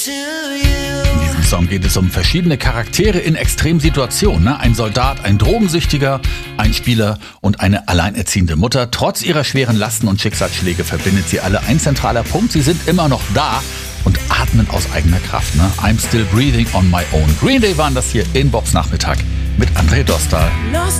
In diesem Song geht es um verschiedene Charaktere in Extremsituationen. Ein Soldat, ein Drogensüchtiger, ein Spieler und eine alleinerziehende Mutter. Trotz ihrer schweren Lasten und Schicksalsschläge verbindet sie alle ein zentraler Punkt. Sie sind immer noch da und atmen aus eigener Kraft. I'm still breathing on my own. Green Day waren das hier in Bobs Nachmittag mit André Dostal.